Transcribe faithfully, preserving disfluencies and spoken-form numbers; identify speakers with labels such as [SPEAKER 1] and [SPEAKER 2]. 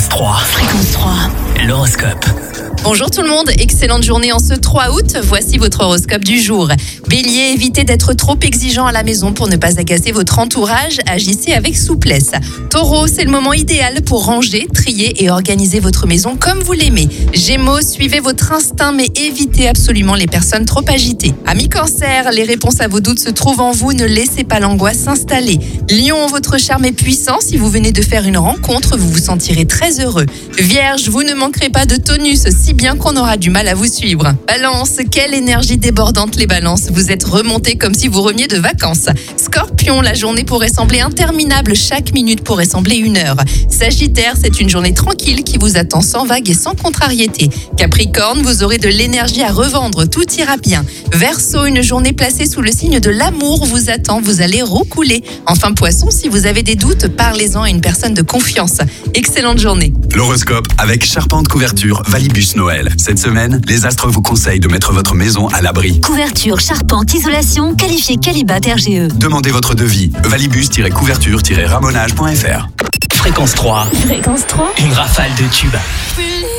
[SPEAKER 1] Fréquence trois.
[SPEAKER 2] Fréquence trois.
[SPEAKER 1] L'horoscope.
[SPEAKER 2] Bonjour tout le monde, excellente journée en ce trois août. Voici votre horoscope du jour. Bélier, évitez d'être trop exigeant à la maison pour ne pas agacer votre entourage. Agissez avec souplesse. Taureau, c'est le moment idéal pour ranger, trier et organiser votre maison comme vous l'aimez. Gémeaux, suivez votre instinct mais évitez absolument les personnes trop agitées. Amis Cancer, les réponses à vos doutes se trouvent en vous. Ne laissez pas l'angoisse s'installer. Lion, votre charme est puissant. Si vous venez de faire une rencontre, vous vous sentirez très heureux. Vierge, vous ne manquerez pas de tonus, si bien qu'on aura du mal à vous suivre. Balance, quelle énergie débordante les balances. Vous êtes remontés comme si vous reveniez de vacances. Scorpion, la journée pourrait sembler interminable. Chaque minute pourrait sembler une heure. Sagittaire, c'est une journée tranquille qui vous attend sans vague et sans contrariété. Capricorne, vous aurez de l'énergie à revendre. Tout ira bien. Verseau, une journée placée sous le signe de l'amour vous attend. Vous allez roucouler. Enfin, Poisson, si vous avez des doutes, parlez-en à une personne de confiance. Excellente journée.
[SPEAKER 3] L'horoscope avec Charpente Couverture Valibus Noël. Cette semaine, les astres vous conseillent de mettre votre maison à l'abri.
[SPEAKER 4] Couverture, charpente, isolation, qualifié Qualibat R G E.
[SPEAKER 3] Demandez votre devis. valibus-couverture-ramonage point f r.
[SPEAKER 1] Fréquence trois.
[SPEAKER 2] Fréquence trois.
[SPEAKER 1] Une rafale de tubes.